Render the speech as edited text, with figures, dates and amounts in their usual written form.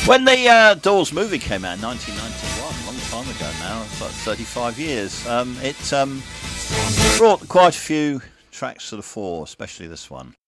When the Doors movie came out in 1991, a long time ago now, it's like 35 years, it brought quite a few tracks to the fore, especially this one.